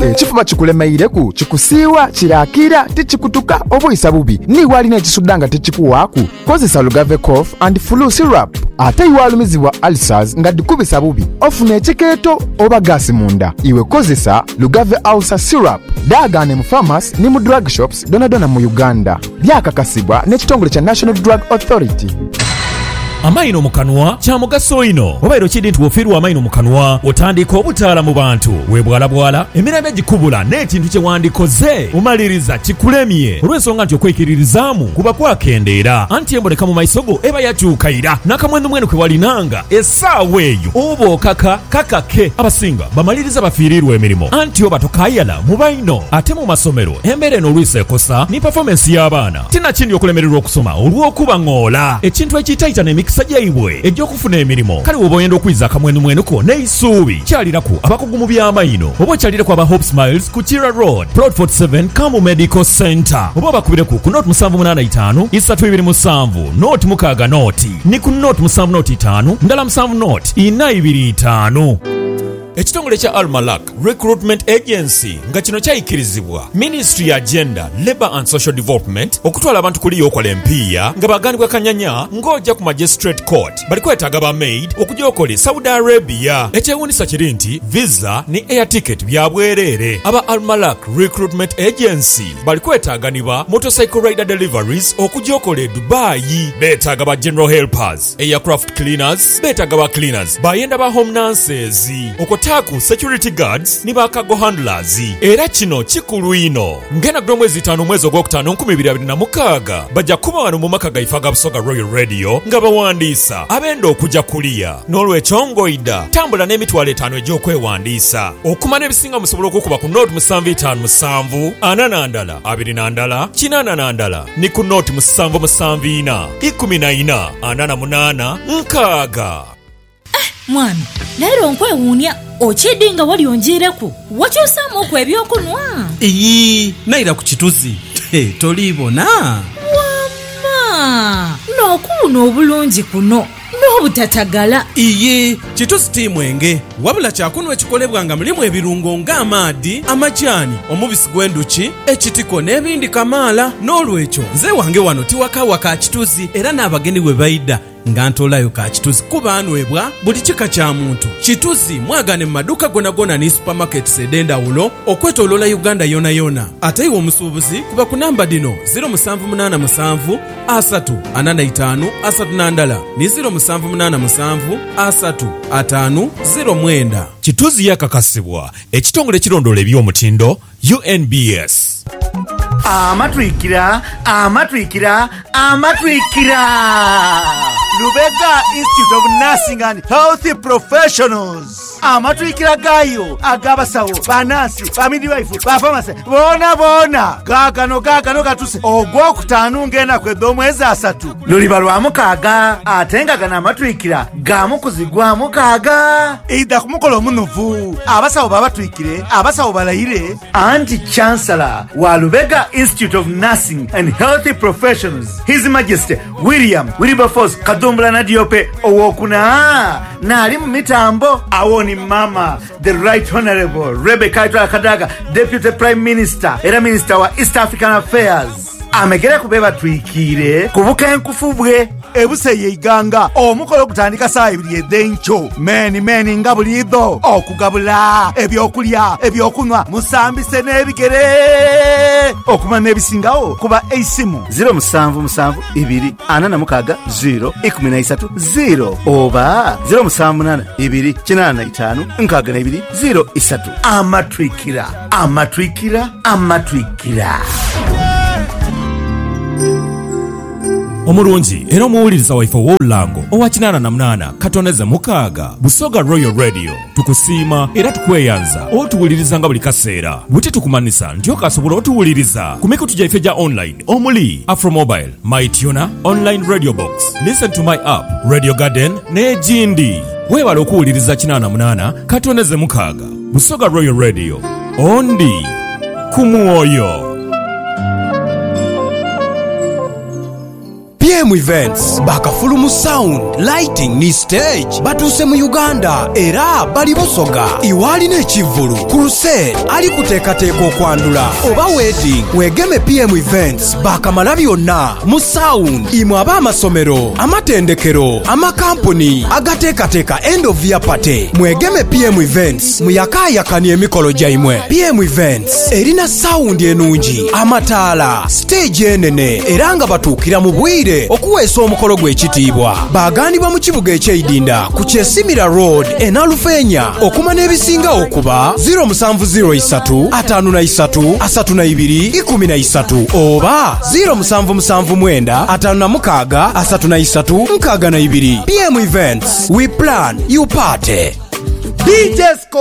ekifuba kikulemeireku kikusiiwa kirakira tikikutuka obuyisa bubi niba alina ekisudda nga tekikuwaaku kozesa Lugave cough and flu syrup ate iwalumizibwa ulcers nga dikubisa bubi ofuna ekikeeto oba gaasi munda iwe kozesa Lugave ulcer syrup daagane mu pharmacy ne mu drug shops donadona mu Uganda byakakasibwa n'ekitongole kya National Drug Authority. Amaino mu kanwa kya mugaso ino obairo kidi nti wofiirwa amaino mu kanwa otandika obutaala mu bantu webwalabwala emirembe gikubula n'ekintu kye wandikoze omaliriza kikulemye olw'ensonga nti okwekiririzaamu kuba kwakendeera anti emboneka mu maiso go eba yakyukaira n'akamwenu kwe walinanga essaawa eyo oba okaka kakake abasinga bamaliriza bafiirirwa emirimu anti oba tokayala mu baino ate mu masomero embeera eno olwisa ekosa ni performance y'abaana tinakindi okulemererwa okusoma olw'okuba ng'ola ekintu ekiyitaayita n'emikisa sajjaibwe egy'okufuna emirimu kale woba oyenda okwiza akamwenumwenuko n'eisuubi kyaliraku abakugu mu by'amaino oba okyaliraku aba Hope Smiles ku Kira Road Plot 47 Kamu Medical Center oba bakubireku ku Note 785 327 Note mukaaga Note ni ku Note 795 ndala 7 Note 425. Ekitongole kya Almalak Recruitment Agency nga kino kyayikirizibwa Ministry ya Gender, Labour and Social Development okutwala abantu kuliyo okola empiya nga bagandibwa kanyanya ng'ojja ku Magistrate Court bali kwetaaga ba maid okujja okole Saudi Arabia. Ekyewuunyisa kiri nti visa ne air ticket bya bwereere. Aba Almalak Recruitment Agency bali kwetaaganibwa motorcycle rider deliveries okujja okole Dubai. Beetaaga ba general helpers, aircraft cleaners, beetaaga ba cleaners, bayenda ba home nurses, taku security guards ni bakago handlers. Era kino kikulu ino ngena gro mwezi 5 mwezi ogwokutaano 2026 bajja kuba wano mu maka gaifa ga Busoga Royal Radio nga bawandiisa abenda okujja kuliya n'olwekyo ngoida tambula n'emitwalo 5 egy'okwewandiisa okumana ebisinga musobola okukuba ku Note 757 ananandala 2 kinananandala ni ku Note 774 14 88 nkaaga. Mwami, naero nkwewuunya okidde nga wali onjeeraku wakyusaamu okwo ebyokunwa. Naira ku kituzi tolibona wamma n'okuwuna obulungi kuno n'obutatagala. Kituzi timwenge wabula kyakunwa ekikolebwa nga mulimu ebirungo ng'amaadi amajaani omubisi gw'enduki ekitiko n'ebindi kamaala n'olwekyo nze wange wano tiwakawa ka kituzi era n'abagenyi bwe bayidda nga ntolayo ka kituzi kuba anwebwa buli kika kya muntu. Kituzi mwagane mu maduuka gona ne supermarkets ed'endawulo okwetooloola Uganda yona yona. Ate iwe omusuubuzi kuba ku namba dino 0787 385 39 ne 0787 355 Kituzi yakakasibwa ekitongole kirondoola eby'omutindo UNBS. Amatwikira Lubega Institute of Nursing and Health Professionals. Amatwikira gayo agabasawo banansi bamidwife bafamase bona gagano katuse ogwokutaano ngenda kweddo mwezi 3 luliba lwa mukaaga atenga gana amatwikira gamukuzigwamu kaaga ida kumukola omunuvu abasawo babatwikire abasawo balayire anti chancellor wa Lubega Institute of Nursing and Health Professionals His Majesty William Wilberforce Kadombla Nadiope owokuna nali mu mitambo awoni mama the Right Honorable Rebecca Kadaga Deputy Prime Minister era Minister wa East African Affairs amegera kubeba twikire kubuka enkufubwe ebuseye iganga omukolo kutandika saa 2 eddencho meni nga bulido okugabula ebyokulya ebyokunwa musambise n'ebigere okumana ebisingawo kuba eisimu 0772 oba 0782 amatwikira. Omulungi era omuwuliriza waife w'olulango owa 88 katoneze mukaaga Busoga Royal Radio tukusiima era tukweyanza otuwuliriza nga buli kaseera bwe tukumanisa nti okasobola otuwuliriza ku mikutu gyaife gya online omuli Afromobile, MyTuner, Online Radio Box, Listen to My App, Radio Garden n'egindi. Weewala okuwuliriza 88 katoneze mukaaga Busoga Royal Radio ondi ku mwoyo. PM Events bakafulumu sound lighting ni stage batuuse mu Uganda era bali Busoga iwalina ekivvulu crusade ali kuteekateeka okwandula oba wedding weegeme PM Events bakamala byonna mu sound imwe ab'amasomero amatendekero amakampuni agateekateeka end of year party mwegeme PM Events muyakaayakani emikolo gyaimwe. PM Events erina sound enungi amataala stage enene era nga batuukira mu bwire okuweesa omukolo gw'ekitiibwa. baagandibwa mu kibuga eky'eidinda ku Kyesimira Road enalufeenya okuma n'ebisinga okuba 0703 53 32 oba 0779 56 33 62. PM Events, we plan, you party. DJ Sco